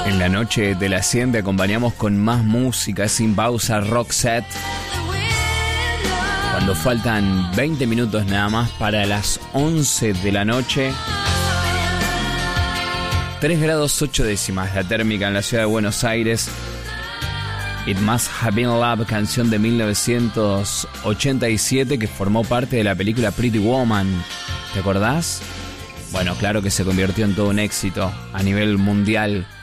En la noche de la 100 te acompañamos con más música sin pausa, rock set. Cuando faltan 20 minutos nada más para las 11 de la noche. 3 grados 8 décimas la térmica en la ciudad de Buenos Aires. It Must Have Been Love, canción de 1987 que formó parte de la película Pretty Woman. ¿Te acordás? Bueno, claro que se convirtió en todo un éxito a nivel mundial.